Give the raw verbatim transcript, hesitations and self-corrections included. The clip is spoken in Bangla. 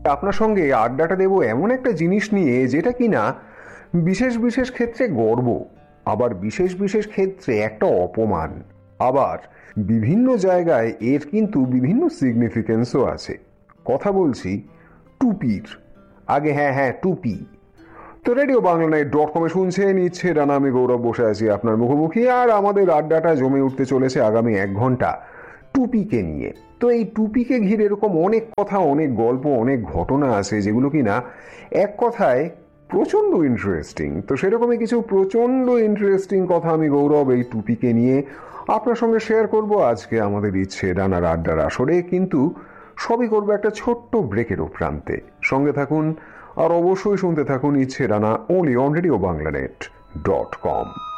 আপনার সঙ্গে আড্ডাটা দেব এমন একটা জিনিস নিয়ে যেটা কিনা বিশেষ বিশেষ ক্ষেত্রে গর্ব, আবার বিশেষ বিশেষ ক্ষেত্রে একটা অপমান, আবার বিভিন্ন জায়গায় এর কিন্তু বিভিন্ন সিগনিফিকেন্সও আছে। কথা বলছি টুপির। আগে হ্যাঁ হ্যাঁ টুপি। তো রেডিও বাংলা নাইট ডট কমে শুনছেন ইচ্ছে ডানা, আমি গৌরব বসে আছি আপনার মুখোমুখি, আর আমাদের আড্ডাটা জমে উঠতে চলেছে আগামী এক ঘন্টা টুপিকে নিয়ে। তো এই টুপিকে ঘিরে এরকম অনেক কথা, অনেক গল্প, অনেক ঘটনা আছে যেগুলো কিনা এক কথায় প্রচণ্ড ইন্টারেস্টিং। তো সেরকমই কিছু প্রচণ্ড ইন্টারেস্টিং কথা আমি গৌরব এই টুপিকে নিয়ে আপনার সঙ্গে শেয়ার করব আজকে আমাদের ইচ্ছে ডানার আড্ডার আসরে। কিন্তু সবই করবো একটা ছোট্ট ব্রেকের প্রান্তে। সঙ্গে থাকুন আর অবশ্যই শুনতে থাকুন ইচ্ছে ডানা, only on radio Bangla net dot com.